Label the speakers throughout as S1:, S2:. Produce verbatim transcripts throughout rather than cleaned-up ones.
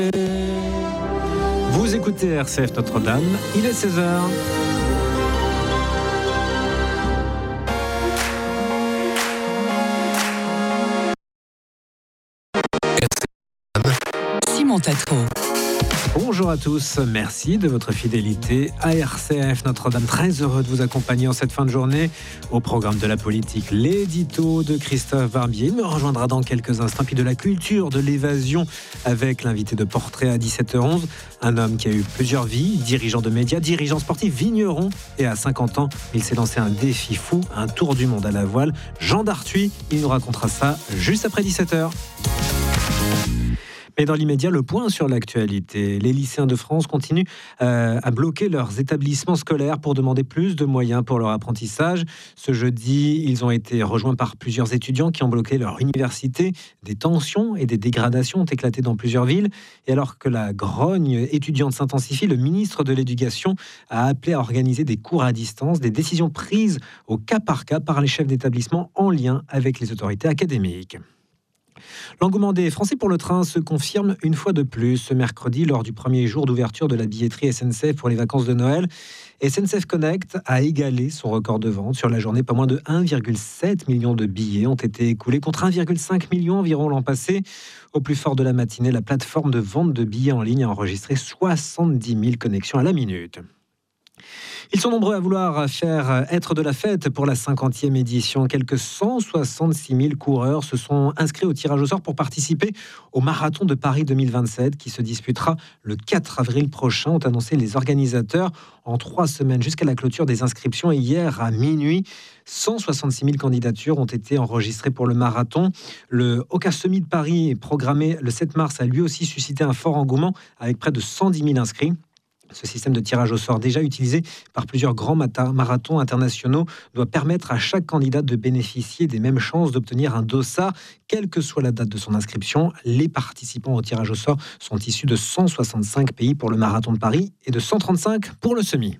S1: Vous écoutez R C F Notre-Dame, il est seize heures.
S2: Simon Tatro.
S1: Bonjour à tous, merci de votre fidélité à R C F Notre-Dame. Très heureux de vous accompagner en cette fin de journée au programme de la politique. L'édito de Christophe Barbier il me rejoindra dans quelques instants. Puis de la culture, de l'évasion avec l'invité de Portrait à dix-sept heures onze. Un homme qui a eu plusieurs vies, dirigeant de médias, dirigeant sportif, vigneron. Et à cinquante ans, il s'est lancé un défi fou, un tour du monde à la voile. Jean Darthuis, il nous racontera ça juste après dix-sept heures. Mais dans l'immédiat, le point sur l'actualité. Les lycéens de France continuent euh, à bloquer leurs établissements scolaires pour demander plus de moyens pour leur apprentissage. Ce jeudi, ils ont été rejoints par plusieurs étudiants qui ont bloqué leur université. Des tensions et des dégradations ont éclaté dans plusieurs villes. Et alors que la grogne étudiante s'intensifie, le ministre de l'Éducation a appelé à organiser des cours à distance, des décisions prises au cas par cas par les chefs d'établissement en lien avec les autorités académiques. L'engouement des Français pour le train se confirme une fois de plus. Ce mercredi, lors du premier jour d'ouverture de la billetterie S N C F pour les vacances de Noël, S N C F Connect a égalé son record de vente. Sur la journée, pas moins de un virgule sept million de billets ont été écoulés contre un virgule cinq million environ l'an passé. Au plus fort de la matinée, la plateforme de vente de billets en ligne a enregistré soixante-dix mille connexions à la minute. Ils sont nombreux à vouloir faire être de la fête pour la cinquantième édition. Quelques cent soixante-six mille coureurs se sont inscrits au tirage au sort pour participer au marathon de Paris deux mille vingt-sept qui se disputera le quatre avril prochain, ont annoncé les organisateurs. En trois semaines jusqu'à la clôture des inscriptions et hier à minuit, cent soixante-six mille candidatures ont été enregistrées pour le marathon. Le Oka Semi de Paris, programmé le sept mars, a lui aussi suscité un fort engouement avec près de cent dix mille inscrits. Ce système de tirage au sort, déjà utilisé par plusieurs grands marathons internationaux, doit permettre à chaque candidat de bénéficier des mêmes chances d'obtenir un dossard, quelle que soit la date de son inscription. Les participants au tirage au sort sont issus de cent soixante-cinq pays pour le marathon de Paris et de cent trente-cinq pour le semi.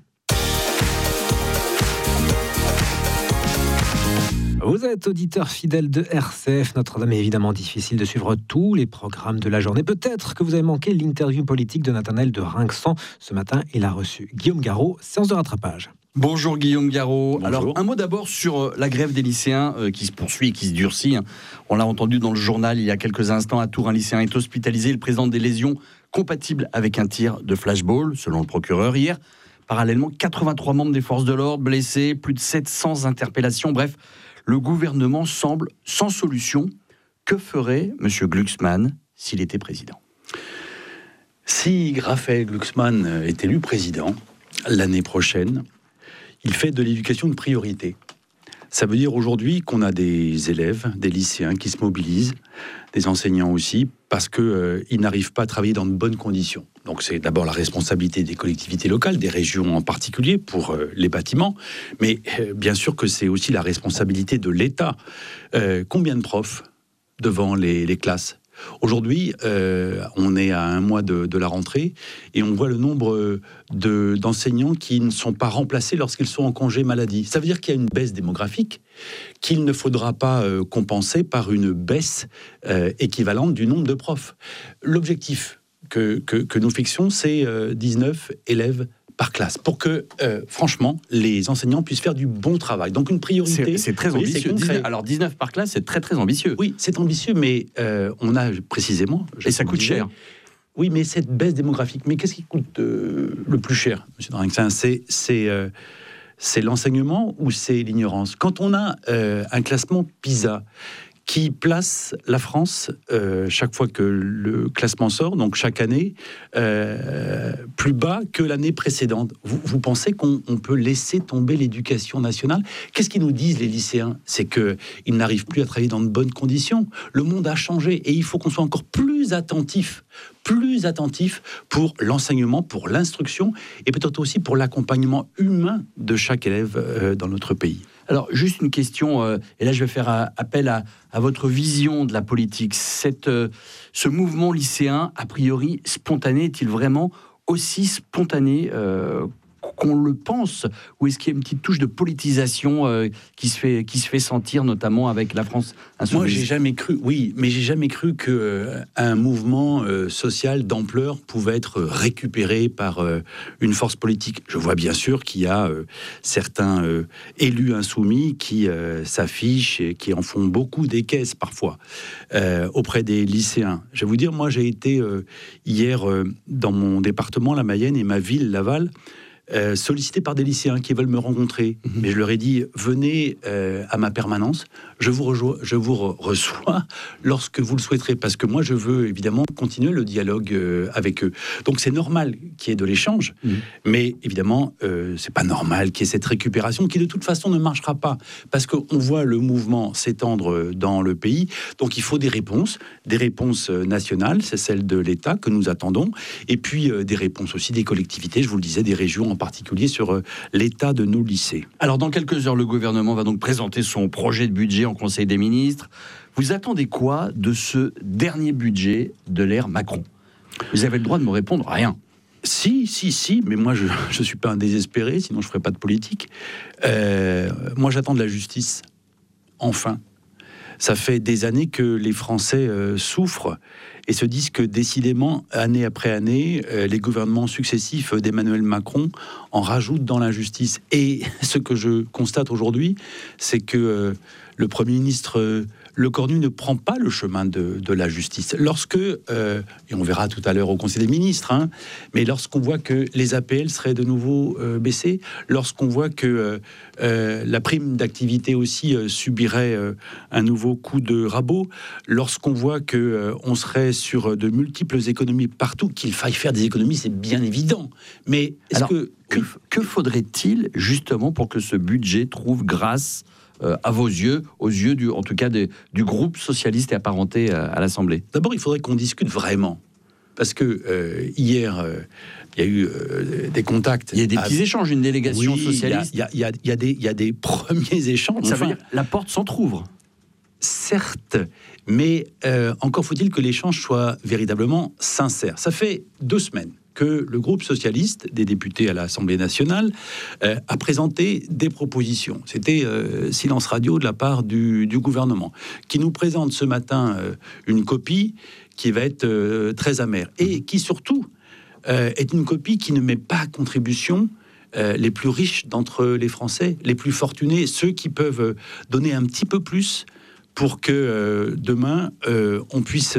S1: Vous êtes auditeur fidèle de R C F Notre-Dame, évidemment difficile de suivre tous les programmes de la journée. Peut-être que vous avez manqué l'interview politique de Nathanaël de Rinxan. Ce matin, il a reçu Guillaume Garot, séance de rattrapage.
S3: Bonjour Guillaume Garot.
S4: Bonjour.
S3: Alors un mot d'abord sur la grève des lycéens euh, qui se poursuit et qui se durcit. On l'a entendu dans le journal il y a quelques instants. À Tours, un lycéen est hospitalisé. Il présente des lésions compatibles avec un tir de flashball, selon le procureur. Hier, parallèlement, quatre-vingt-trois membres des forces de l'ordre blessés, plus de sept cents interpellations. Bref, le gouvernement semble sans solution. Que ferait M. Glucksmann s'il était président ?
S4: Si Raphaël Glucksmann est élu président l'année prochaine, il fait de l'éducation une priorité. Ça veut dire aujourd'hui qu'on a des élèves, des lycéens qui se mobilisent, des enseignants aussi, parce qu'ils euh, n'arrivent pas à travailler dans de bonnes conditions. Donc c'est d'abord la responsabilité des collectivités locales, des régions en particulier, pour euh, les bâtiments, mais euh, bien sûr que c'est aussi la responsabilité de l'État. Euh, combien de profs devant les, les classes ? Aujourd'hui, euh, on est à un mois de, de la rentrée et on voit le nombre de, d'enseignants qui ne sont pas remplacés lorsqu'ils sont en congé maladie. Ça veut dire qu'il y a une baisse démographique qu'il ne faudra pas euh, compenser par une baisse euh, équivalente du nombre de profs. L'objectif que, que, que nous fixons, c'est euh, dix-neuf élèves par classe, pour que, euh, franchement, les enseignants puissent faire du bon travail. Donc, une priorité...
S3: C'est, c'est très
S4: oui,
S3: ambitieux.
S4: c'est
S3: dix-neuf, alors, dix-neuf par classe, c'est très, très ambitieux.
S4: Oui, c'est ambitieux, mais euh, on a précisément...
S3: Et ça coûte disais, cher.
S4: Oui, mais cette baisse démographique, mais qu'est-ce qui coûte euh, le plus cher, M. Drinxin ? C'est, c'est, euh, c'est l'enseignement ou c'est l'ignorance ? Quand on a euh, un classement PISA qui place la France, euh, chaque fois que le classement sort, donc chaque année, euh, plus bas que l'année précédente. Vous, vous pensez qu'on on peut laisser tomber l'éducation nationale ? Qu'est-ce qu'ils nous disent, les lycéens ? C'est qu'ils n'arrivent plus à travailler dans de bonnes conditions. Le monde a changé et il faut qu'on soit encore plus attentif, plus attentif pour l'enseignement, pour l'instruction et peut-être aussi pour l'accompagnement humain de chaque élève euh, dans notre pays.
S3: Alors, juste une question, euh, et là je vais faire euh, appel à, à votre vision de la politique. Cette, euh, ce mouvement lycéen, a priori spontané, est-il vraiment aussi spontané euh, qu'on le pense, ou est-ce qu'il y a une petite touche de politisation euh, qui, se fait, qui se fait sentir, notamment avec la France insoumise?
S4: Moi, j'ai jamais cru, oui, mais j'ai jamais cru qu'un euh, mouvement euh, social d'ampleur pouvait être récupéré par euh, une force politique. Je vois bien sûr qu'il y a euh, certains euh, élus insoumis qui euh, s'affichent et qui en font beaucoup des caisses parfois euh, auprès des lycéens. Je vais vous dire, moi, j'ai été euh, hier euh, dans mon département, la Mayenne, et ma ville, Laval, Euh, sollicité par des lycéens qui veulent me rencontrer. Mmh. Mais je leur ai dit, venez euh, à ma permanence, je vous, rejo- je vous re- reçois lorsque vous le souhaiterez, parce que moi, je veux évidemment continuer le dialogue euh, avec eux. Donc c'est normal qu'il y ait de l'échange, mmh. mais évidemment, euh, c'est pas normal qu'il y ait cette récupération qui de toute façon ne marchera pas, parce qu'on voit le mouvement s'étendre dans le pays, donc il faut des réponses, des réponses nationales, c'est celle de l'État que nous attendons, et puis euh, des réponses aussi des collectivités, je vous le disais, des régions en particulier sur euh, l'état de nos lycées.
S3: Alors, dans quelques heures, le gouvernement va donc présenter son projet de budget en Conseil des ministres. Vous attendez quoi de ce dernier budget de l'ère Macron? Vous avez le droit de me répondre rien.
S4: Si, si, si, mais moi, je ne suis pas un désespéré, sinon je ne ferais pas de politique. Euh, moi, j'attends de la justice. Enfin. Ça fait des années que les Français euh, souffrent et se disent que, décidément, année après année, euh, les gouvernements successifs d'Emmanuel Macron en rajoutent dans l'injustice. Et ce que je constate aujourd'hui, c'est que euh, le Premier ministre euh, Lecornu ne prend pas le chemin de, de la justice. Lorsque, euh, et on verra tout à l'heure au Conseil des ministres, hein, mais lorsqu'on voit que les A P L seraient de nouveau euh, baissées, lorsqu'on voit que euh, euh, la prime d'activité aussi euh, subirait euh, un nouveau coup de rabot, lorsqu'on voit que euh, on serait sur de multiples économies partout, qu'il faille faire des économies, c'est bien évident. Mais est-ce
S3: Alors,
S4: que...
S3: que, que faudrait-il justement pour que ce budget trouve grâce Euh, à vos yeux, aux yeux du, en tout cas de, du groupe socialiste et apparenté à, à l'Assemblée?
S4: D'abord, il faudrait qu'on discute vraiment. Parce que euh, hier, euh, il y a eu euh, des contacts.
S3: Il y a des petits
S4: avec...
S3: échanges, une délégation
S4: oui,
S3: socialiste.
S4: Il y a, il y, a, il y, a des, il y a des premiers échanges.
S3: Ça
S4: enfin,
S3: veut dire la porte s'entrouvre.
S4: Certes, mais euh, encore faut-il que l'échange soit véritablement sincère. Ça fait deux semaines que le groupe socialiste des députés à l'Assemblée nationale euh, a présenté des propositions. C'était euh, silence radio de la part du, du gouvernement, qui nous présente ce matin euh, une copie qui va être euh, très amère, et qui surtout euh, est une copie qui ne met pas à contribution euh, les plus riches d'entre les Français, les plus fortunés, ceux qui peuvent donner un petit peu plus pour que euh, demain, euh, on puisse...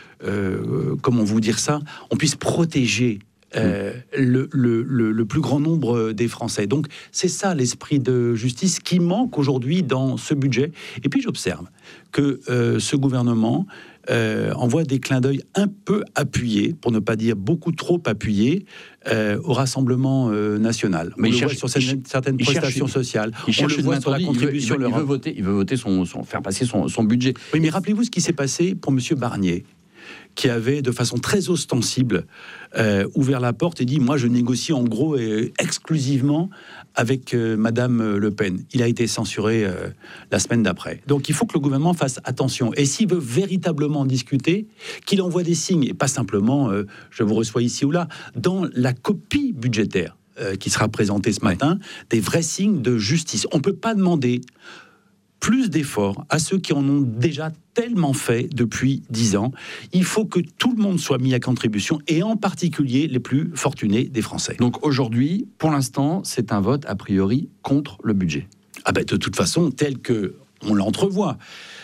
S4: Euh, comment vous dire ça, on puisse protéger euh, le, le, le, le plus grand nombre des Français. Donc c'est ça l'esprit de justice qui manque aujourd'hui dans ce budget. Et puis j'observe que euh, ce gouvernement euh, envoie des clins d'œil un peu appuyés, pour ne pas dire beaucoup trop appuyés, euh, au Rassemblement euh, national.
S3: Mais
S4: on
S3: il
S4: le
S3: cherche,
S4: voit sur certaines,
S3: il,
S4: certaines
S3: il
S4: prestations
S3: cherche,
S4: sociales.
S3: Il
S4: on le voit sur la contribution.
S3: Il veut, il veut, il veut voter, il veut voter son, son, faire passer son, son budget.
S4: Oui, mais rappelez-vous ce qui s'est passé pour Monsieur Barnier, qui avait de façon très ostensible euh, ouvert la porte et dit « Moi, je négocie en gros et exclusivement avec euh, Madame Le Pen ». Il a été censuré euh, la semaine d'après. Donc, il faut que le gouvernement fasse attention. Et s'il veut véritablement discuter, qu'il envoie des signes, et pas simplement euh, « je vous reçois ici ou là », dans la copie budgétaire euh, qui sera présentée ce matin, des vrais signes de justice. On ne peut pas demander plus d'efforts à ceux qui en ont déjà tellement fait depuis dix ans. Il faut que tout le monde soit mis à contribution, et en particulier les plus fortunés des Français.
S3: Donc aujourd'hui, pour l'instant, c'est un vote a priori contre le budget.
S4: Ah ben de toute façon, tel que on l'entrevoit,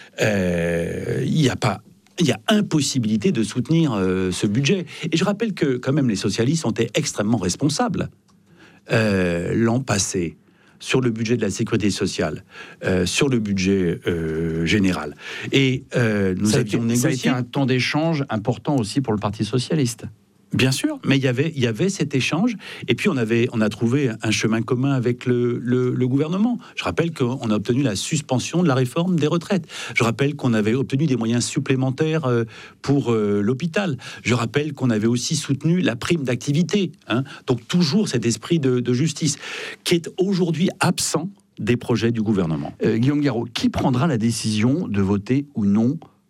S4: euh, il n'y a pas... Il y a impossibilité de soutenir euh, ce budget. Et je rappelle que quand même les socialistes ont été extrêmement responsables euh, l'an passé sur le budget de la sécurité sociale, euh, sur le budget euh, général. Et euh, nous
S3: ça
S4: avions
S3: été,
S4: négocié...
S3: Ça a été un temps d'échange important aussi pour le Parti socialiste.
S4: Bien sûr, mais il y avait, il y avait cet échange, et puis on avait, on a trouvé un chemin commun avec le, le, le gouvernement. Je rappelle qu'on a obtenu la suspension de la réforme des retraites. Je rappelle qu'on avait obtenu des moyens supplémentaires pour euh, l'hôpital. Je rappelle qu'on avait aussi soutenu la prime d'activité. Hein. Donc toujours cet esprit de, de justice qui est aujourd'hui absent des projets du gouvernement.
S3: Euh, Guillaume Garot, qui prendra la décision de voter ou non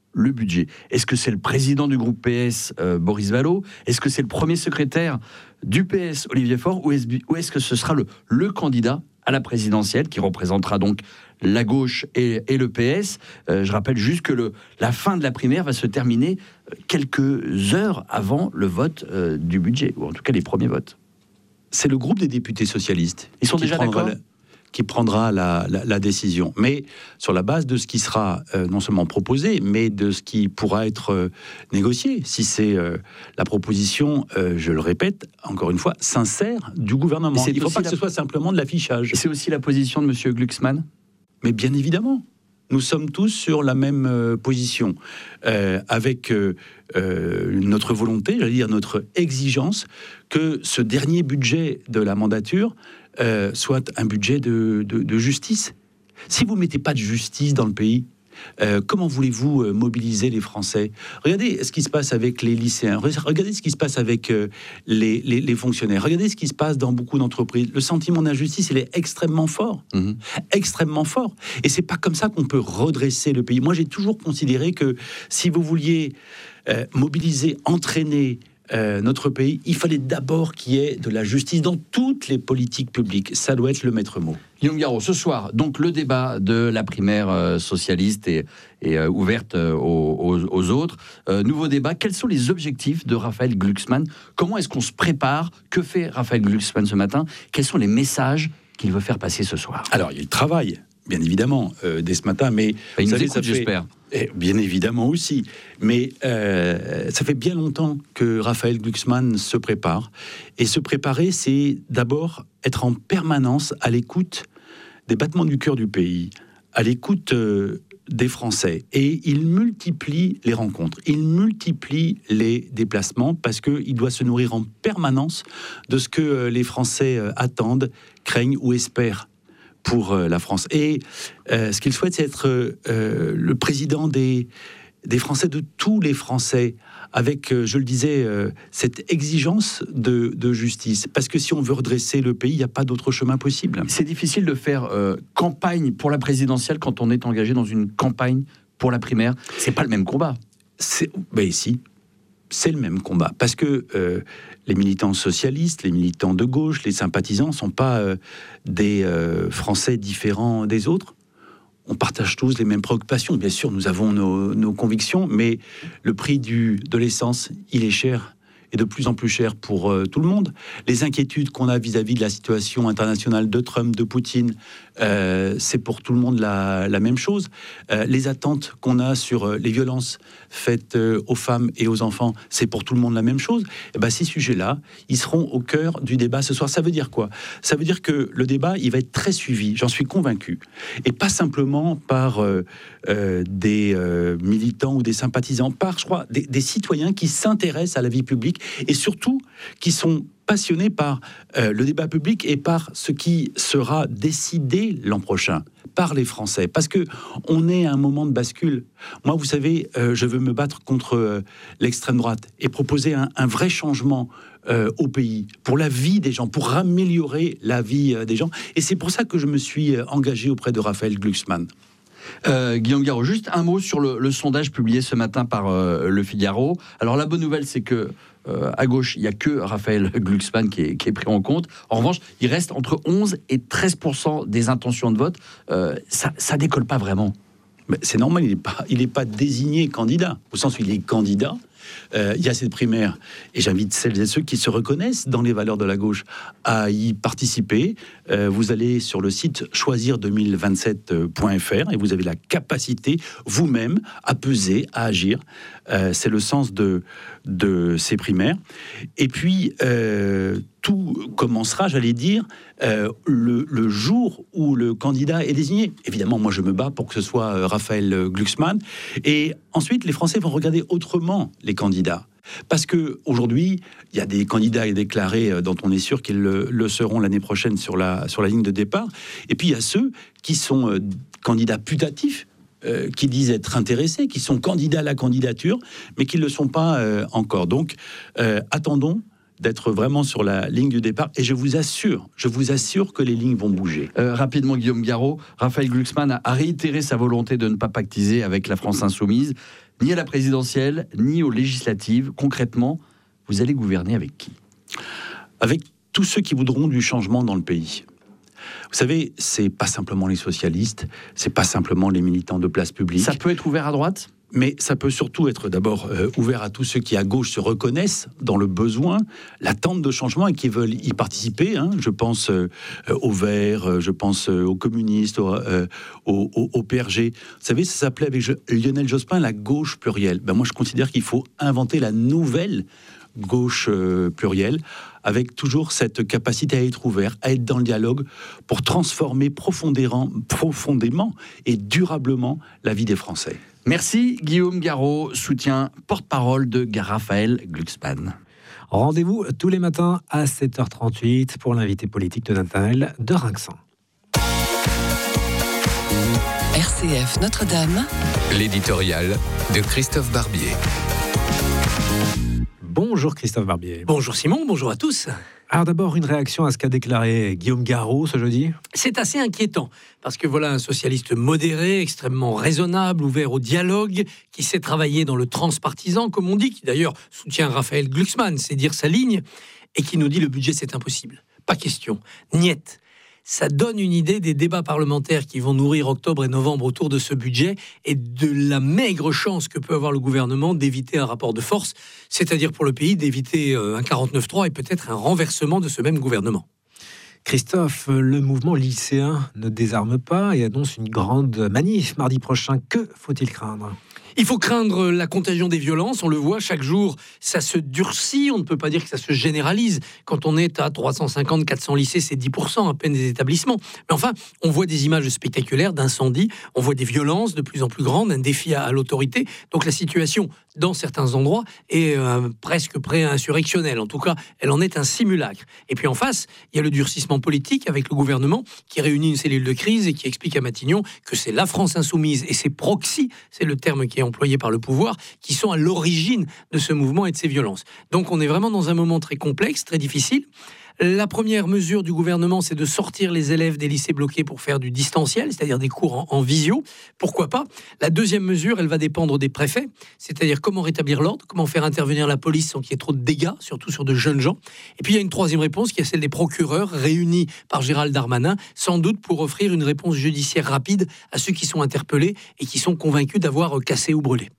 S3: le budget? Est-ce que c'est le président du groupe P S, euh, Boris Vallaud? Est-ce que c'est le premier secrétaire du P S, Olivier Faure? Ou est-ce, ou est-ce que ce sera le, le candidat à la présidentielle qui représentera donc la gauche et, et le P S? euh, Je rappelle juste que le, la fin de la primaire va se terminer quelques heures avant le vote euh, du budget, ou en tout cas les premiers votes.
S4: C'est le groupe des députés socialistes.
S3: Ils sont déjà d'accord
S4: la, qui prendra la, la, la décision. Mais sur la base de ce qui sera euh, non seulement proposé, mais de ce qui pourra être euh, négocié. Si c'est euh, la proposition, euh, je le répète, encore une fois, sincère du gouvernement. Il ne faut pas que la... ce soit simplement de l'affichage.
S3: C'est aussi la position de M. Glucksmann?
S4: Mais bien évidemment. Nous sommes tous sur la même euh, position, euh, avec euh, euh, notre volonté, j'allais dire notre exigence, que ce dernier budget de la mandature euh, soit un budget de, de, de justice. Si vous ne mettez pas de justice dans le pays, Euh, comment voulez-vous euh, mobiliser les Français? Regardez ce qui se passe avec les lycéens, regardez ce qui se passe avec euh, les, les, les fonctionnaires, regardez ce qui se passe dans beaucoup d'entreprises. Le sentiment d'injustice, il est extrêmement fort, mmh. extrêmement fort. Et c'est pas comme ça qu'on peut redresser le pays. Moi, j'ai toujours considéré que si vous vouliez euh, mobiliser, entraîner Euh, notre pays, il fallait d'abord qu'il y ait de la justice dans toutes les politiques publiques. Ça doit être le maître mot.
S3: Guillaume Garot, ce soir, donc le débat de la primaire euh, socialiste est, est euh, ouverte euh, aux, aux, aux autres. Euh, nouveau débat, quels sont les objectifs de Raphaël Glucksmann? Comment est-ce qu'on se prépare? Que fait Raphaël Glucksmann ce matin? Quels sont les messages qu'il veut faire passer ce soir?
S4: Alors, il travaille, bien évidemment, euh, dès ce matin, mais...
S3: Enfin, il nous savez, écoute, fait... j'espère.
S4: Et bien évidemment aussi, mais euh, ça fait bien longtemps que Raphaël Glucksmann se prépare. Et se préparer, c'est d'abord être en permanence à l'écoute des battements du cœur du pays, à l'écoute euh, des Français. Et il multiplie les rencontres, il multiplie les déplacements, parce qu'il doit se nourrir en permanence de ce que euh, les Français euh, attendent, craignent ou espèrent pour euh, la France. Et euh, ce qu'il souhaite, c'est être euh, le président des, des Français, de tous les Français, avec, euh, je le disais, euh, cette exigence de, de justice. Parce que si on veut redresser le pays, il n'y a pas d'autre chemin possible.
S3: C'est difficile de faire euh, campagne pour la présidentielle quand on est engagé dans une campagne pour la primaire. C'est pas le même combat.
S4: C'est, ben si, c'est le même combat. Parce que euh, les militants socialistes, les militants de gauche, les sympathisants ne sont pas euh, des euh, Français différents des autres. On partage tous les mêmes préoccupations. Bien sûr, nous avons nos, nos convictions, mais le prix du, de l'essence, il est cher, et de plus en plus cher pour euh, tout le monde. Les inquiétudes qu'on a vis-à-vis de la situation internationale de Trump, de Poutine, euh, c'est pour tout le monde la, la même chose. Euh, les attentes qu'on a sur euh, les violences faites euh, aux femmes et aux enfants, c'est pour tout le monde la même chose. Et ben, ces sujets-là, ils seront au cœur du débat ce soir. Ça veut dire quoi? Ça veut dire que le débat, il va être très suivi, j'en suis convaincu. Et pas simplement par euh, euh, des euh, militants ou des sympathisants, par, je crois, des, des citoyens qui s'intéressent à la vie publique et surtout qui sont passionnés par euh, le débat public et par ce qui sera décidé l'an prochain par les Français. Parce que on est à un moment de bascule. Moi, vous savez, euh, je veux me battre contre euh, l'extrême droite et proposer un, un vrai changement euh, au pays, pour la vie des gens, pour améliorer la vie euh, des gens. Et c'est pour ça que je me suis euh, engagé auprès de Raphaël Glucksmann.
S3: Euh, Guillaume Garot, juste un mot sur le, le sondage publié ce matin par euh, Le Figaro. Alors la bonne nouvelle, c'est que euh, à gauche, il n'y a que Raphaël Glucksmann qui est, qui est pris en compte. En revanche, il reste entre onze et treize pour cent des intentions de vote. Euh, ça, ça décolle pas vraiment.
S4: Mais c'est normal, il n'est pas, il est pas désigné candidat, au sens où il est candidat. Euh, il y a cette primaire, et j'invite celles et ceux qui se reconnaissent dans les valeurs de la gauche à y participer. Euh, vous allez sur le site choisir deux mille vingt-sept point f r et vous avez la capacité vous-même à peser, à agir. Euh, c'est le sens de, de ces primaires. Et puis, euh, tout commencera, j'allais dire, euh, le, le jour où le candidat est désigné. Évidemment, moi, je me bats pour que ce soit euh, Raphaël Glucksmann. Et ensuite, les Français vont regarder autrement les candidats. Parce qu'aujourd'hui, il y a des candidats déclarés dont on est sûr qu'ils le, le seront l'année prochaine sur la, sur la ligne de départ. Et puis, il y a ceux qui sont euh, candidats putatifs, euh, qui disent être intéressés, qui sont candidats à la candidature, mais qui ne le sont pas euh, encore. Donc, euh, attendons d'être vraiment sur la ligne du départ. Et je vous assure, je vous assure que les lignes vont bouger.
S3: Euh, rapidement, Guillaume Garot, Raphaël Glucksmann a, a réitéré sa volonté de ne pas pactiser avec la France insoumise. ni à la présidentielle, ni aux législatives. Concrètement, vous allez gouverner avec qui ?
S4: Avec tous ceux qui voudront du changement dans le pays. Vous savez, c'est pas simplement les socialistes, c'est pas simplement les militants de place publique.
S3: Ça peut être ouvert à droite ?
S4: Mais ça peut surtout être d'abord euh, ouvert à tous ceux qui, à gauche, se reconnaissent dans le besoin, l'attente de changement et qui veulent y participer. Hein. Je pense euh, aux Verts, euh, je pense euh, aux communistes, au, euh, au, au, au P R G. Vous savez, ça s'appelait avec je, Lionel Jospin la gauche plurielle. Ben moi, je considère qu'il faut inventer la nouvelle gauche euh, plurielle, avec toujours cette capacité à être ouvert, à être dans le dialogue, pour transformer profondément, profondément et durablement la vie des Français.
S3: Merci Guillaume Garot, soutien porte-parole de Raphaël Glucksmann.
S1: Rendez-vous tous les matins à sept heures trente-huit pour l'invité politique de Nathanaël de Rinxan.
S2: R C F Notre-Dame,
S5: l'éditorial de Christophe Barbier.
S1: Bonjour Christophe Barbier.
S6: Bonjour Simon, bonjour à tous.
S1: Alors d'abord, une réaction à ce qu'a déclaré Guillaume Garot ce jeudi ?
S6: C'est assez inquiétant, parce que voilà un socialiste modéré, extrêmement raisonnable, ouvert au dialogue, qui sait travailler dans le transpartisan, comme on dit, qui d'ailleurs soutient Raphaël Glucksmann, c'est dire sa ligne, et qui nous dit le budget c'est impossible. Pas question, niette. Ça donne une idée des débats parlementaires qui vont nourrir octobre et novembre autour de ce budget et de la maigre chance que peut avoir le gouvernement d'éviter un rapport de force, c'est-à-dire pour le pays d'éviter un quarante-neuf trois et peut-être un renversement de ce même gouvernement.
S1: Christophe, le mouvement lycéen ne désarme pas et annonce une grande manif mardi prochain. Que faut-il craindre ?
S6: Il faut craindre la contagion des violences, on le voit chaque jour, ça se durcit, on ne peut pas dire que ça se généralise. Quand on est à trois cent cinquante, quatre cents lycées, c'est dix pour cent à peine des établissements. Mais enfin, on voit des images spectaculaires d'incendies, on voit des violences de plus en plus grandes, un défi à, à l'autorité. Donc la situation, dans certains endroits, est euh, presque pré-insurrectionnelle. En tout cas, elle en est un simulacre. Et puis en face, il y a le durcissement politique avec le gouvernement qui réunit une cellule de crise et qui explique à Matignon que c'est la France insoumise et ses proxys, c'est le terme qui est employés par le pouvoir, qui sont à l'origine de ce mouvement et de ces violences. Donc on est vraiment dans un moment très complexe, très difficile. La première mesure du gouvernement, c'est de sortir les élèves des lycées bloqués pour faire du distanciel, c'est-à-dire des cours en, en visio. Pourquoi pas ? La deuxième mesure, elle va dépendre des préfets, c'est-à-dire comment rétablir l'ordre, comment faire intervenir la police sans qu'il y ait trop de dégâts, surtout sur de jeunes gens. Et puis il y a une troisième réponse qui est celle des procureurs réunis par Gérald Darmanin, sans doute pour offrir une réponse judiciaire rapide à ceux qui sont interpellés et qui sont convaincus d'avoir cassé ou brûlé.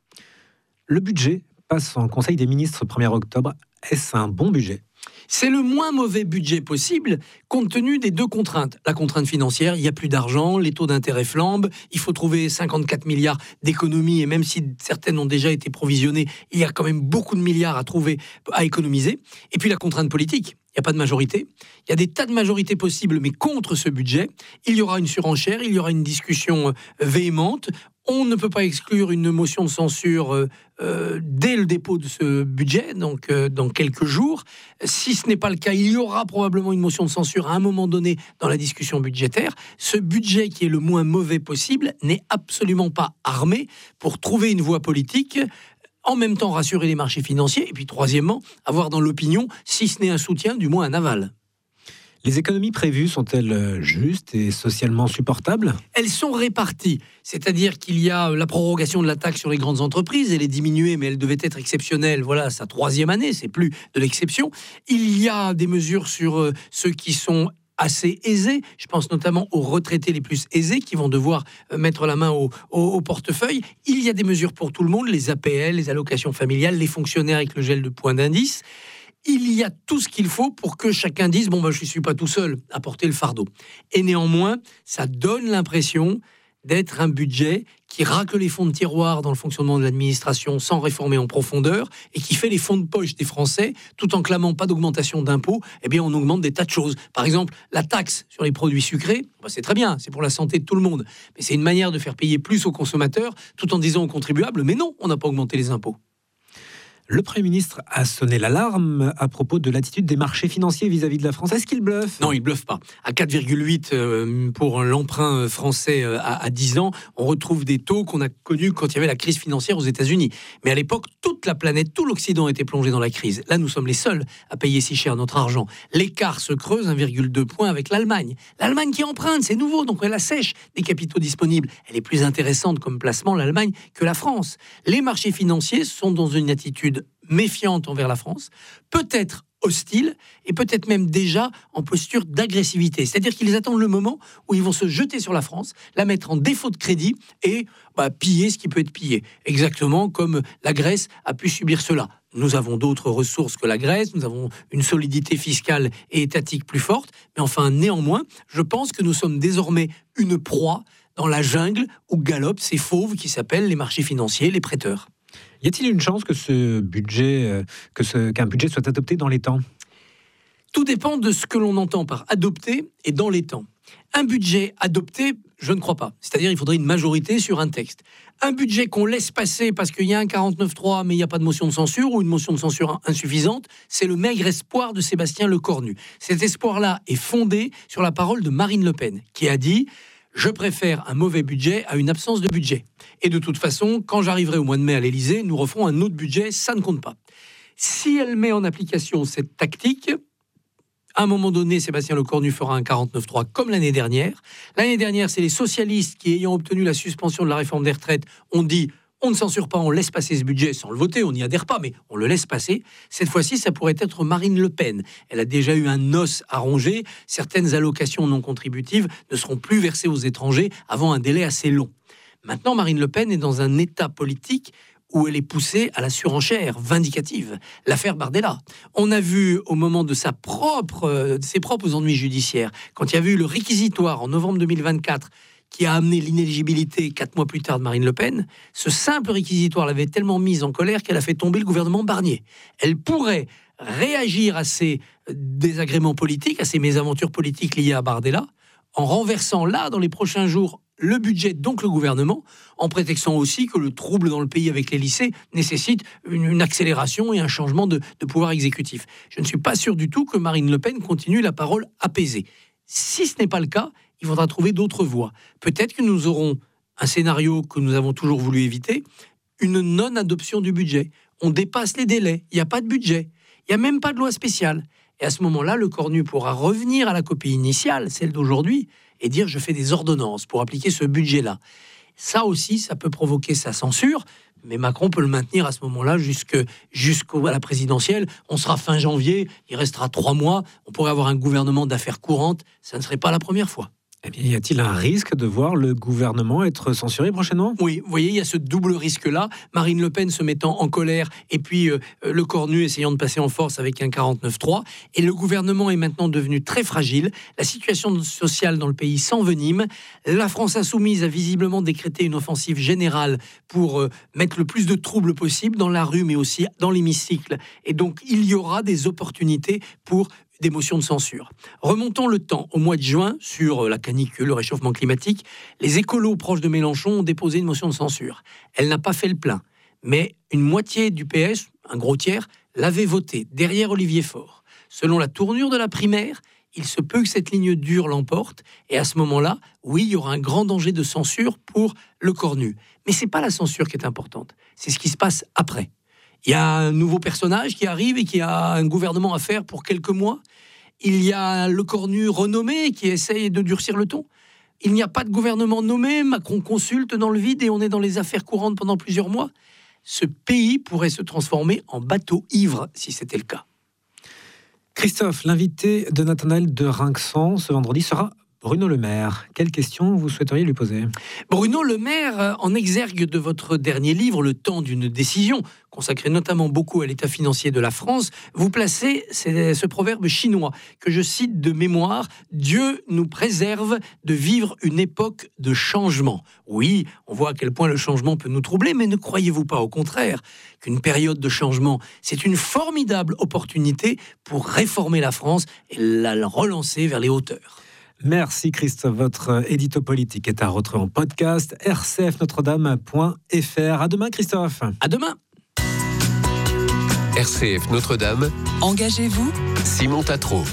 S1: Le budget passe en Conseil des ministres le premier octobre. Est-ce un bon budget ?
S6: C'est le moins mauvais budget possible, compte tenu des deux contraintes. La contrainte financière, il n'y a plus d'argent, les taux d'intérêt flambent, il faut trouver cinquante-quatre milliards d'économies, et même si certaines ont déjà été provisionnées, il y a quand même beaucoup de milliards à trouver, à économiser. Et puis la contrainte politique. Il n'y a pas de majorité. Il y a des tas de majorités possibles, mais contre ce budget. Il y aura une surenchère, il y aura une discussion véhémente. On ne peut pas exclure une motion de censure euh, euh, dès le dépôt de ce budget, donc euh, dans quelques jours. Si ce n'est pas le cas, il y aura probablement une motion de censure à un moment donné dans la discussion budgétaire. Ce budget qui est le moins mauvais possible n'est absolument pas armé pour trouver une voie politique, en même temps rassurer les marchés financiers, et puis troisièmement, avoir dans l'opinion, si ce n'est un soutien, du moins un aval.
S1: Les économies prévues sont-elles justes et socialement supportables ?
S6: Elles sont réparties, c'est-à-dire qu'il y a la prorogation de la taxe sur les grandes entreprises, elle est diminuée, mais elle devait être exceptionnelle, voilà sa troisième année, c'est plus de l'exception. Il y a des mesures sur euh, ceux qui sont assez aisés, je pense notamment aux retraités les plus aisés qui vont devoir mettre la main au, au, au portefeuille. Il y a des mesures pour tout le monde, les A P L, les allocations familiales, les fonctionnaires avec le gel de point d'indice. Il y a tout ce qu'il faut pour que chacun dise « bon, ben, je ne suis pas tout seul à porter le fardeau ». Et néanmoins, ça donne l'impression d'être un budget qui racle les fonds de tiroir dans le fonctionnement de l'administration sans réformer en profondeur et qui fait les fonds de poche des Français tout en clamant pas d'augmentation d'impôts. Eh bien, on augmente des tas de choses. Par exemple, la taxe sur les produits sucrés, ben c'est très bien, c'est pour la santé de tout le monde. Mais c'est une manière de faire payer plus aux consommateurs tout en disant aux contribuables « mais non, on n'a pas augmenté les impôts ».
S1: Le Premier ministre a sonné l'alarme à propos de l'attitude des marchés financiers vis-à-vis de la France. Est-ce qu'il bluffe ?
S6: Non, il bluffe pas. À quatre virgule huit euh, pour l'emprunt français euh, à, à dix ans, on retrouve des taux qu'on a connus quand il y avait la crise financière aux États-Unis. Mais à l'époque, toute la planète, tout l'Occident était plongé dans la crise. Là, nous sommes les seuls à payer si cher notre argent. L'écart se creuse un virgule deux points avec l'Allemagne. L'Allemagne qui emprunte, c'est nouveau, donc elle assèche des capitaux disponibles. Elle est plus intéressante comme placement, l'Allemagne, que la France. Les marchés financiers sont dans une attitude méfiante envers la France, peut-être hostile et peut-être même déjà en posture d'agressivité. C'est-à-dire qu'ils attendent le moment où ils vont se jeter sur la France, la mettre en défaut de crédit et bah, piller ce qui peut être pillé. Exactement comme la Grèce a pu subir cela. Nous avons d'autres ressources que la Grèce, nous avons une solidité fiscale et étatique plus forte, mais enfin, néanmoins, je pense que nous sommes désormais une proie dans la jungle où galopent ces fauves qui s'appellent les marchés financiers, les prêteurs.
S1: Y a-t-il une chance que ce budget, que ce, qu'un budget soit adopté dans les temps ?
S6: Tout dépend de ce que l'on entend par adopter et dans les temps. Un budget adopté, je ne crois pas. C'est-à-dire il faudrait une majorité sur un texte. Un budget qu'on laisse passer parce qu'il y a un quarante-neuf trois mais il n'y a pas de motion de censure ou une motion de censure insuffisante, c'est le maigre espoir de Sébastien Lecornu. Cet espoir-là est fondé sur la parole de Marine Le Pen qui a dit « Je préfère un mauvais budget à une absence de budget. Et de toute façon, quand j'arriverai au mois de mai à l'Élysée, nous referons un autre budget, ça ne compte pas. » Si elle met en application cette tactique, à un moment donné, Sébastien Lecornu fera un quarante-neuf trois comme l'année dernière. L'année dernière, c'est les socialistes qui, ayant obtenu la suspension de la réforme des retraites, ont dit on ne censure pas, on laisse passer ce budget sans le voter, on n'y adhère pas, mais on le laisse passer. Cette fois-ci, ça pourrait être Marine Le Pen. Elle a déjà eu un os à ronger. Certaines allocations non contributives ne seront plus versées aux étrangers avant un délai assez long. Maintenant, Marine Le Pen est dans un état politique où elle est poussée à la surenchère vindicative. L'affaire Bardella. On a vu au moment de, sa propre, de ses propres ennuis judiciaires, quand il y a eu le réquisitoire en novembre deux mille vingt-quatre, qui a amené l'inéligibilité quatre mois plus tard de Marine Le Pen, ce simple réquisitoire l'avait tellement mise en colère qu'elle a fait tomber le gouvernement Barnier. Elle pourrait réagir à ces désagréments politiques, à ces mésaventures politiques liées à Bardella, en renversant là, dans les prochains jours, le budget, donc le gouvernement, en prétextant aussi que le trouble dans le pays avec les lycées nécessite une, une accélération et un changement de, de pouvoir exécutif. Je ne suis pas sûr du tout que Marine Le Pen continue la parole apaisée. Si ce n'est pas le cas, il faudra trouver d'autres voies. Peut-être que nous aurons un scénario que nous avons toujours voulu éviter, une non-adoption du budget. On dépasse les délais, il n'y a pas de budget, il n'y a même pas de loi spéciale. Et à ce moment-là, Lecornu pourra revenir à la copie initiale, celle d'aujourd'hui, et dire je fais des ordonnances pour appliquer ce budget-là. Ça aussi, ça peut provoquer sa censure, mais Macron peut le maintenir à ce moment-là jusque, jusqu'à la présidentielle. On sera fin janvier, il restera trois mois, on pourrait avoir un gouvernement d'affaires courantes, ça ne serait pas la première fois.
S1: Eh bien, y a-t-il un risque de voir le gouvernement être censuré prochainement ?
S6: Oui, vous voyez, il y a ce double risque-là. Marine Le Pen se mettant en colère et puis euh, Lecornu essayant de passer en force avec un quarante-neuf trois. Et le gouvernement est maintenant devenu très fragile. La situation sociale dans le pays s'envenime. La France insoumise a visiblement décrété une offensive générale pour euh, mettre le plus de troubles possible dans la rue, mais aussi dans l'hémicycle. Et donc, il y aura des opportunités pour des motions de censure. Remontons le temps. Au mois de juin, sur la canicule, le réchauffement climatique, les écolos proches de Mélenchon ont déposé une motion de censure. Elle n'a pas fait le plein. Mais une moitié du P S, un gros tiers, l'avait voté, derrière Olivier Faure. Selon la tournure de la primaire, il se peut que cette ligne dure l'emporte. Et à ce moment-là, oui, il y aura un grand danger de censure pour Lecornu. Mais ce n'est pas la censure qui est importante. C'est ce qui se passe après. Il y a un nouveau personnage qui arrive et qui a un gouvernement à faire pour quelques mois. Il y a Lecornu renommé qui essaye de durcir le ton. Il n'y a pas de gouvernement nommé. Macron consulte dans le vide et on est dans les affaires courantes pendant plusieurs mois. Ce pays pourrait se transformer en bateau ivre si c'était le cas.
S1: Christophe, l'invité de Nathanaël de Rinxan ce vendredi sera Bruno Le Maire. Quelle question vous souhaiteriez lui poser ?
S6: Bruno Le Maire, en exergue de votre dernier livre, Le temps d'une décision, consacré notamment beaucoup à l'état financier de la France, vous placez ce proverbe chinois que je cite de mémoire : « Dieu nous préserve de vivre une époque de changement ». Oui, on voit à quel point le changement peut nous troubler, mais ne croyez-vous pas au contraire qu'une période de changement, c'est une formidable opportunité pour réformer la France et la relancer vers les hauteurs ?
S1: Merci Christophe. Votre édito politique est à retrouver en podcast r c f notre dame point f r. À demain Christophe.
S6: À demain.
S5: R C F Notre-Dame,
S2: Engagez-vous.
S5: Simon Tatro.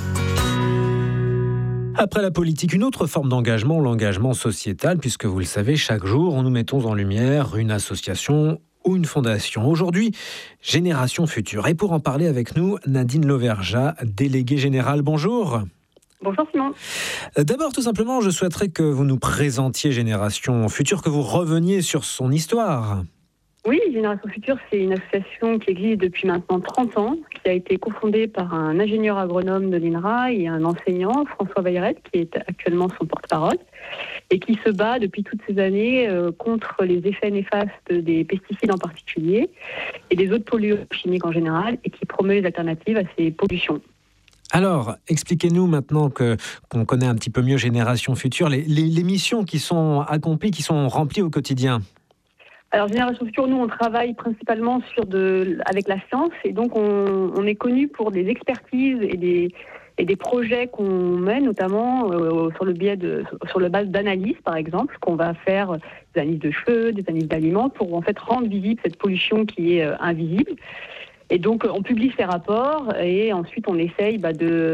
S1: Après la politique, une autre forme d'engagement, l'engagement sociétal, puisque vous le savez, chaque jour, nous mettons en lumière une association ou une fondation. Aujourd'hui, Génération Future. Et pour en parler avec nous, Nadine Lauvergeat, déléguée générale. Bonjour.
S7: Bonjour Simon.
S1: D'abord, tout simplement, je souhaiterais que vous nous présentiez Génération Future, que vous reveniez sur son histoire.
S7: Oui, Génération Future, c'est une association qui existe depuis maintenant trente ans, qui a été cofondée par un ingénieur agronome de l'I N R A et un enseignant, François Bayrette, qui est actuellement son porte-parole, et qui se bat depuis toutes ces années euh, contre les effets néfastes des pesticides en particulier et des autres polluants chimiques en général, et qui promeut les alternatives à ces pollutions.
S1: Alors, expliquez-nous maintenant que, qu'on connaît un petit peu mieux Génération Future, les, les, les missions qui sont accomplies, qui sont remplies au quotidien.
S7: Alors, Génération Future, nous, on travaille principalement sur de, avec la science, et donc on, on est connu pour des expertises et des, et des projets qu'on mène, notamment euh, sur le biais de, sur le base d'analyses, par exemple, qu'on va faire des analyses de cheveux, des analyses d'aliments, pour en fait rendre visible cette pollution qui est euh, invisible. Et donc, on publie ces rapports et ensuite, on essaye bah,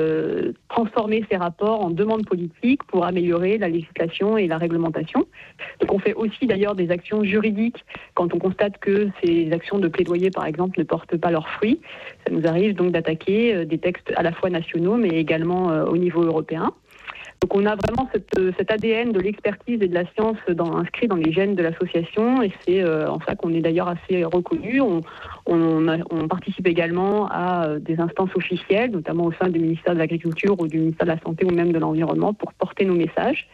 S7: de transformer ces rapports en demandes politiques pour améliorer la législation et la réglementation. Donc, on fait aussi d'ailleurs des actions juridiques quand on constate que ces actions de plaidoyer, par exemple, ne portent pas leurs fruits. Ça nous arrive donc d'attaquer des textes à la fois nationaux, mais également euh, au niveau européen. Donc on a vraiment cette, cet A D N de l'expertise et de la science dans, inscrit dans les gènes de l'association, et c'est euh, en ça qu'on est d'ailleurs assez reconnu. On, on, a, on participe également à des instances officielles, notamment au sein du ministère de l'Agriculture ou du ministère de la Santé ou même de l'Environnement, pour porter nos messages.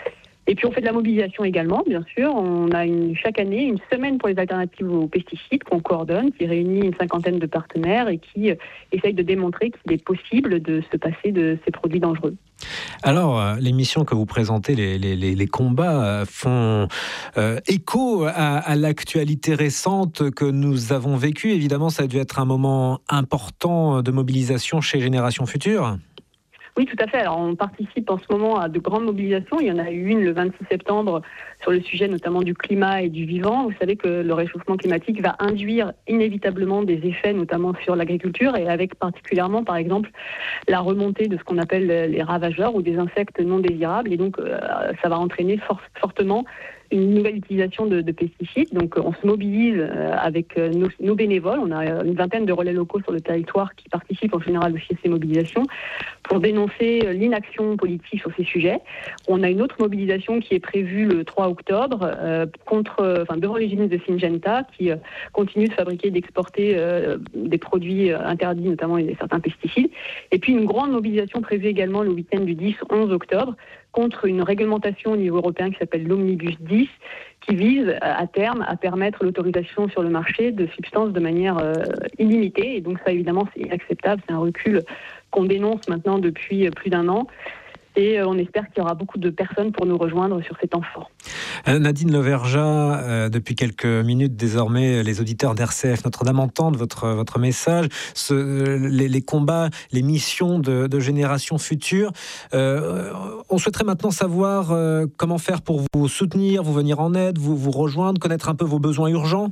S7: Et puis on fait de la mobilisation également, bien sûr. On a une, chaque année une semaine pour les alternatives aux pesticides qu'on coordonne, qui réunit une cinquantaine de partenaires et qui euh, essaye de démontrer qu'il est possible de se passer de ces produits dangereux.
S1: Alors, les missions que vous présentez, les, les, les combats font euh, écho à, à l'actualité récente que nous avons vécue. Évidemment, ça a dû être un moment important de mobilisation chez Génération Future.
S7: Oui, tout à fait. Alors, on participe en ce moment à de grandes mobilisations. Il y en a eu une le vingt-six septembre sur le sujet notamment du climat et du vivant. Vous savez que le réchauffement climatique va induire inévitablement des effets, notamment sur l'agriculture, et avec particulièrement, par exemple, la remontée de ce qu'on appelle les ravageurs ou des insectes non désirables. Et donc, euh, ça va entraîner for- fortement une nouvelle utilisation de, de pesticides. Donc, on se mobilise avec nos, nos bénévoles. On a une vingtaine de relais locaux sur le territoire qui participent en général aussi à ces mobilisations pour dénoncer l'inaction politique sur ces sujets. On a une autre mobilisation qui est prévue le trois octobre euh, contre, enfin, devant l'usine de Syngenta qui euh, continue de fabriquer et d'exporter euh, des produits interdits, notamment certains pesticides. Et puis une grande mobilisation prévue également le week-end du dix onze octobre contre une réglementation au niveau européen qui s'appelle l'Omnibus dix, qui vise à terme à permettre l'autorisation sur le marché de substances de manière euh, illimitée. Et donc ça, évidemment, c'est inacceptable. C'est un recul qu'on dénonce maintenant depuis plus d'un an. Et on espère qu'il y aura beaucoup de personnes pour nous rejoindre sur ces temps forts.
S1: Nadine Lauvergeat, euh, depuis quelques minutes désormais, les auditeurs d'R C F Notre-Dame entendent votre, votre message, ce, les, les combats, les missions de, de Génération Future. Euh, on souhaiterait maintenant savoir euh, comment faire pour vous soutenir, vous venir en aide, vous, vous rejoindre, connaître un peu vos besoins urgents.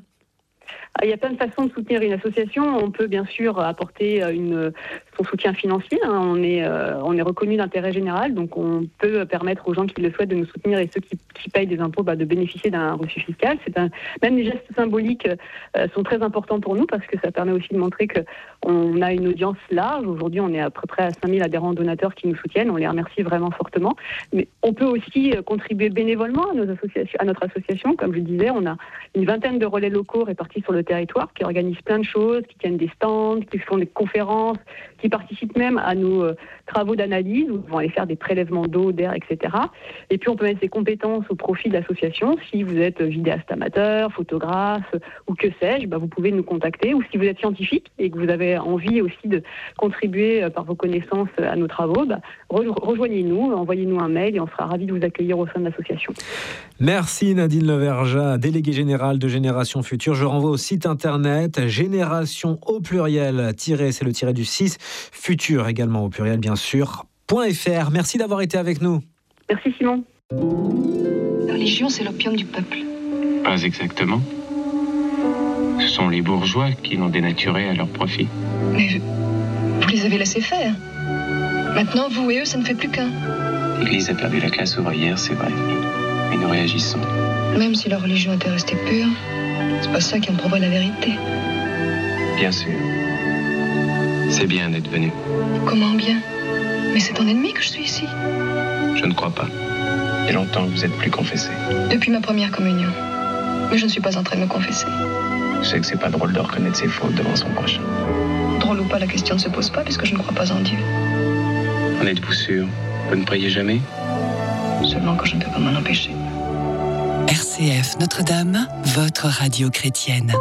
S7: Il y a plein de façons de soutenir une association. On peut bien sûr apporter une, son soutien financier. On est, euh, on est reconnu d'intérêt général, donc on peut permettre aux gens qui le souhaitent de nous soutenir et ceux qui, qui payent des impôts bah, de bénéficier d'un reçu fiscal. C'est un, même les gestes symboliques euh, sont très importants pour nous parce que ça permet aussi de montrer qu'on a une audience large. Aujourd'hui, on est à peu près à cinq mille adhérents donateurs qui nous soutiennent. On les remercie vraiment fortement. Mais on peut aussi contribuer bénévolement à, nos associations, à notre association. Comme je le disais, on a une vingtaine de relais locaux répartis sur le territoire qui organisent plein de choses, qui tiennent des stands, qui font des conférences, qui participent même à nos euh, travaux d'analyse où ils vont aller faire des prélèvements d'eau, d'air, et cetera. Et puis on peut mettre ces compétences au profit de l'association. Si vous êtes vidéaste amateur, photographe ou que sais-je, bah, vous pouvez nous contacter. Ou si vous êtes scientifique et que vous avez envie aussi de contribuer euh, par vos connaissances à nos travaux, bah, re- rejoignez-nous, envoyez-nous un mail et on sera ravis de vous accueillir au sein de l'association.
S1: Merci Nadine Lauvergeat, déléguée générale de Génération Future. Je renvoie au site internet génération au pluriel, tiré, c'est le tiré du six, futur également au pluriel bien sûr, .fr. Merci d'avoir été avec nous.
S7: Merci Simon.
S8: La religion, c'est l'opium du peuple.
S9: Pas exactement.
S8: Ce sont les bourgeois qui l'ont dénaturé à leur profit.
S9: Mais vous les avez laissés faire. Maintenant, vous et eux, ça ne fait plus qu'un.
S8: L'Église a perdu la classe ouvrière, c'est vrai. Mais nous réagissons.
S9: Même si la religion était restée pure, c'est pas ça qui en prouverait la vérité.
S8: Bien sûr. C'est bien d'être venu.
S9: Comment bien? Mais c'est ton ennemi que je suis ici.
S8: Je ne crois pas. Il y a longtemps que vous êtes plus confessé.
S9: Depuis ma première communion. Mais je ne suis pas en train de me confesser.
S8: Je sais que c'est pas drôle de reconnaître ses fautes devant son prochain.
S9: Drôle ou pas, la question ne se pose pas puisque je ne crois pas en Dieu.
S8: En êtes-vous sûr? Vous ne priez jamais?
S9: Seulement quand je ne peux pas m'en empêcher.
S2: R C F Notre-Dame, votre radio chrétienne.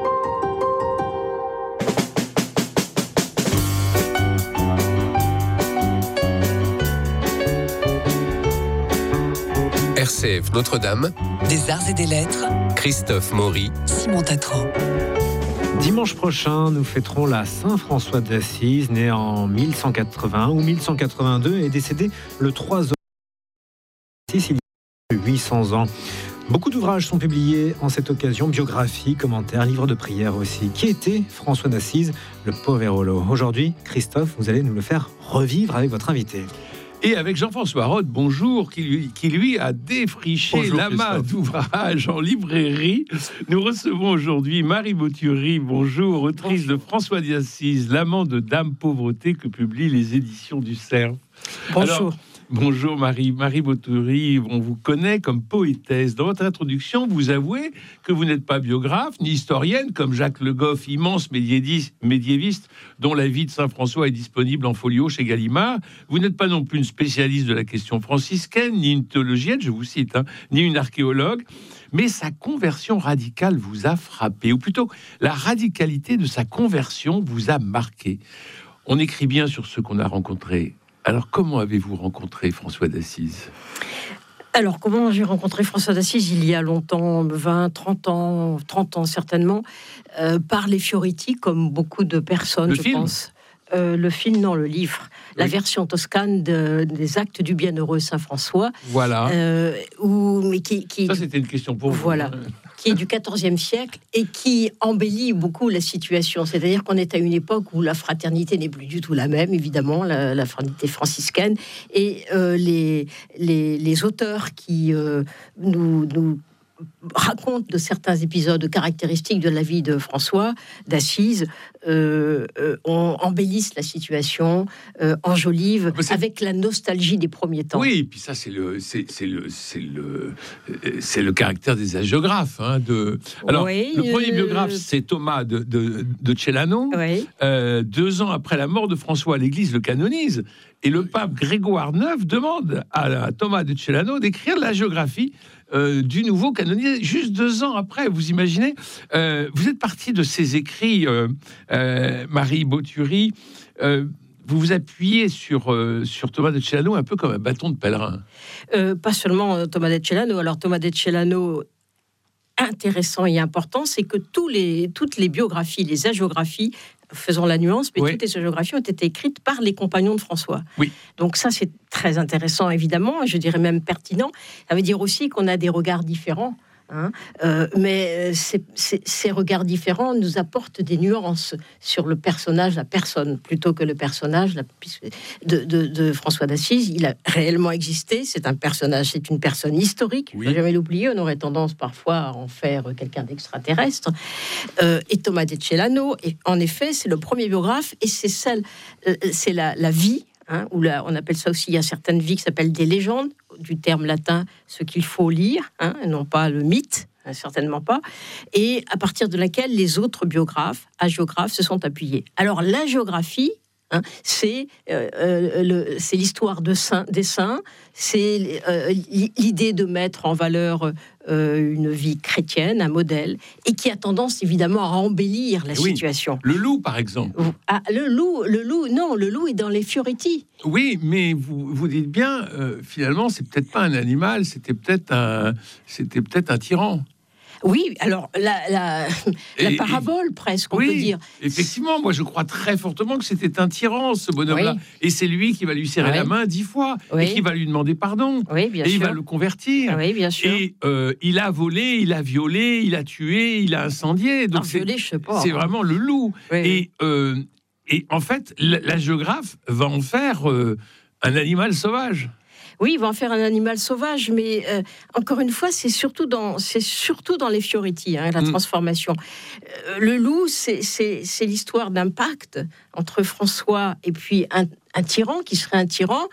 S5: R C F Notre-Dame,
S2: Des arts et des lettres,
S5: Christophe Maury,
S2: Simon Tatro.
S1: Dimanche prochain, nous fêterons la Saint-François d'Assise, né en mille cent quatre-vingts ou mille cent quatre-vingt-deux et décédé le trois octobre il y a huit cents ans. Beaucoup d'ouvrages sont publiés en cette occasion, biographies, commentaires, livres de prières aussi. Qui était François d'Assise, le Poverolo? Aujourd'hui, Christophe, vous allez nous le faire revivre avec votre invité.
S10: Et avec Jean-François Roth, bonjour, qui lui, qui lui a défriché
S1: Bonjour,
S10: l'amas
S1: Christophe.
S10: d'ouvrages en librairie. Nous recevons aujourd'hui Marie Boturi, bonjour, autrice de François d'Assise, l'amant de Dame Pauvreté que publient les éditions du Cerf.
S11: Bonjour.
S10: Alors, bonjour Marie. Marie Boturi, on vous connaît comme poétesse. Dans votre introduction, vous avouez que vous n'êtes pas biographe ni historienne, comme Jacques Le Goff, immense médiéviste, médiéviste dont la vie de Saint François est disponible en folio chez Gallimard. Vous n'êtes pas non plus une spécialiste de la question franciscaine, ni une théologienne, je vous cite, hein, ni une archéologue. Mais sa conversion radicale vous a frappé, ou plutôt la radicalité de sa conversion vous a marqué. On écrit bien sur ceux qu'on a rencontrés. Alors, comment avez-vous rencontré François d'Assise ?
S11: Alors, comment j'ai rencontré François d'Assise il y a longtemps, vingt, trente ans, trente ans certainement, euh, par les Fioretti, comme beaucoup de personnes,
S10: le
S11: je
S10: film
S11: pense. Euh, le film, non, le livre. La
S10: oui.
S11: version toscane de, des Actes du Bienheureux Saint-François.
S10: Voilà.
S11: Euh, où, mais qui, qui,
S10: Ça, c'était une question pour vous.
S11: Voilà. Qui est du quatorzième siècle et qui embellit beaucoup la situation. C'est-à-dire qu'on est à une époque où la fraternité n'est plus du tout la même, évidemment, la, la fraternité franciscaine. Et euh, les, les, les auteurs qui euh, nous... nous raconte de certains épisodes caractéristiques de la vie de François d'Assise, euh, euh, on embellisse la situation, euh, enjolive
S10: Ah,
S11: avec la nostalgie des premiers temps.
S10: Oui, et puis ça, c'est le, c'est, c'est le, c'est le, c'est le caractère des hagiographes. Hein, de... Alors,
S11: oui,
S10: le premier
S11: euh...
S10: biographe, c'est Thomas de, de, de Celano.
S11: Oui.
S10: Euh, deux ans après la mort de François, l'Église le canonise. Et le pape Grégoire neuf demande à Thomas de Celano d'écrire la géographie euh, du nouveau canonisé, juste deux ans après. Vous imaginez, euh, vous êtes parti de ces écrits, euh, euh, Marie Boturi, euh, vous vous appuyez sur, euh, sur Thomas de Celano un peu comme un bâton de pèlerin.
S11: Euh, pas seulement Thomas de Celano. Alors Thomas de Celano, intéressant et important, c'est que tous les, toutes les biographies, les hagiographies, faisons la nuance, mais oui. toutes les hagiographies ont été écrites par les compagnons de François.
S10: Oui.
S11: Donc ça, c'est très intéressant, évidemment, et je dirais même pertinent. Ça veut dire aussi qu'on a des regards différents. Hein, euh, mais ces, ces, ces regards différents nous apportent des nuances sur le personnage, la personne, plutôt que le personnage la, de, de, de François d'Assise. Il a réellement existé, c'est un personnage, c'est une personne historique, il ne faut jamais l'oublier, on aurait tendance parfois à en faire quelqu'un d'extraterrestre. Euh, et Thomas de Celano, et en effet, c'est le premier biographe, et c'est, celle, euh, c'est la, la vie, hein, ou la, on appelle ça aussi, il y a certaines vies qui s'appellent des légendes, du terme latin, ce qu'il faut lire, hein, non pas le mythe, hein, certainement pas, et à partir de laquelle les autres biographes, hagiographes, se sont appuyés. Alors la géographie, hein, c'est, euh, euh, le, c'est l'histoire de saint, des saints, c'est euh, l'idée de mettre en valeur euh, une vie chrétienne, un modèle, et qui a tendance évidemment à embellir la
S10: oui.
S11: situation.
S10: Le loup, par exemple.
S11: Ah, le loup, le loup, non, le loup est dans les Fioretti.
S10: Oui, mais vous, vous dites bien, euh, finalement, c'est peut-être pas un animal, c'était peut-être un, c'était peut-être un tyran.
S11: Oui, alors la, la, la
S10: Et-
S11: parabole presque, on
S10: oui,
S11: peut dire.
S10: effectivement, moi je crois très fortement que c'était un tyran, ce bonhomme-là.
S11: Oui.
S10: Et c'est lui qui va lui serrer
S11: Oui.
S10: la main dix fois,
S11: Oui.
S10: et qui va lui demander pardon.
S11: Oui, bien
S10: et
S11: sûr.
S10: il va le convertir.
S11: Oui, bien sûr.
S10: Et euh, il a volé, il a violé, il a tué, il a incendié. Donc
S11: Alors,
S10: c'est,
S11: violé, je sais pas.
S10: c'est vraiment le loup.
S11: Oui, oui.
S10: Et, euh, et en fait, la, la géographe va en faire euh, un animal sauvage.
S11: Oui, il va en faire un animal sauvage, mais euh, encore une fois, c'est surtout dans, c'est surtout dans les Fioretti, hein, la
S10: Mm.
S11: transformation. Euh, le loup, c'est, c'est, c'est l'histoire d'un pacte entre François et puis un, un tyran qui serait un tyran.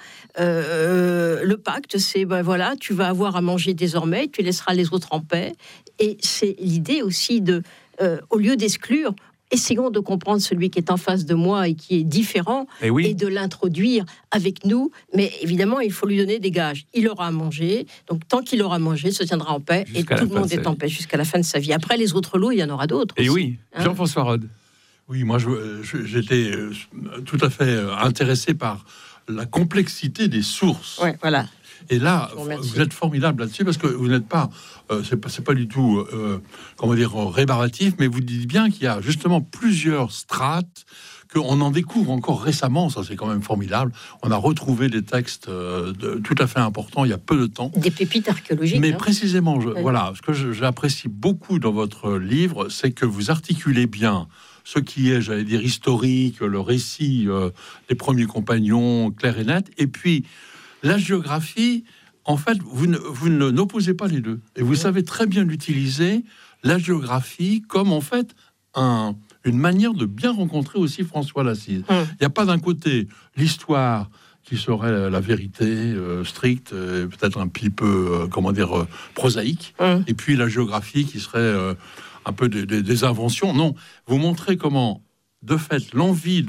S11: Euh, le pacte, c'est ben voilà, tu vas avoir à manger désormais, tu laisseras les autres en paix. Et c'est l'idée aussi de, euh, au lieu d'exclure, essayons de comprendre celui qui est en face de moi et qui est différent,
S10: Et oui.
S11: et de l'introduire avec nous. Mais évidemment, il faut lui donner des gages. Il aura à manger, donc tant qu'il aura mangé, il se tiendra en paix,
S10: Jusqu'à
S11: et
S10: la
S11: tout le
S10: fin
S11: monde
S10: de sa
S11: est en
S10: vie.
S11: paix jusqu'à la fin de sa vie. Après, les autres loups, il y en aura d'autres.
S10: Et
S11: aussi.
S10: oui,
S11: Hein.
S10: Jean-François Rode.
S12: Oui, moi, je- je- j'étais euh, tout à fait euh, intéressé par la complexité des sources.
S11: Ouais, voilà.
S12: Et là,
S11: Je vous remercie.
S12: vous êtes formidable là-dessus parce que vous n'êtes pas, euh, c'est pas, c'est pas du tout, euh, comment dire, rébarbatif, mais vous dites bien qu'il y a justement plusieurs strates, qu'on en découvre encore récemment. Ça, c'est quand même formidable. On a retrouvé des textes euh, de, tout à fait importants il y a peu de temps.
S11: Des pépites archéologiques.
S12: Mais
S11: hein.
S12: précisément, je,
S11: Ouais.
S12: voilà, ce que je- j'apprécie beaucoup dans votre livre, c'est que vous articulez bien ce qui est, j'allais dire, historique, le récit euh, des premiers compagnons, clair et net, et puis la géographie. En fait, vous ne, vous ne n'opposez pas les deux, et vous savez très bien utiliser la géographie comme en fait un, une manière de bien rencontrer aussi François d'Assise. Il
S11: Hum.
S12: n'y a pas d'un côté l'histoire qui serait la vérité euh, stricte, euh, peut-être un petit peu, euh, comment dire, euh, prosaïque,
S11: Hum.
S12: et puis la géographie qui serait euh, un peu des, des- des inventions. Non, vous montrez comment, de fait, l'envie de